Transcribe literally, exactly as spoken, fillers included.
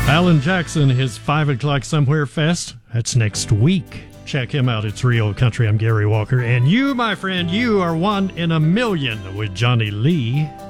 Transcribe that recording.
Alan Jackson, his five o'clock Somewhere Fest. That's next week. Check him out. It's Real Country. I'm Gary Walker. And you, my friend, you are one in a million with Johnny Lee.